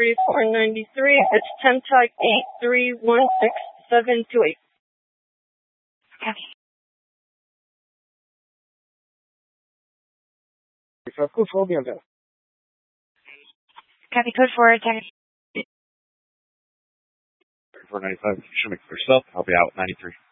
3493. It's 10 type 8316728. Copy. Code 4, bien there. Copy code 4, Attack. 495, you should make for yourself. I'll be out 93.